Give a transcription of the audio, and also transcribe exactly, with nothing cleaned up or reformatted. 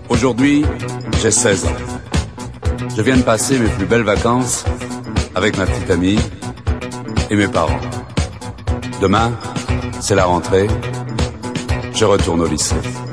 Aujourd'hui, j'ai seize ans. Je viens de passer mes plus belles vacances avec ma petite amie et mes parents. Demain, c'est la rentrée. Je retourne au lycée.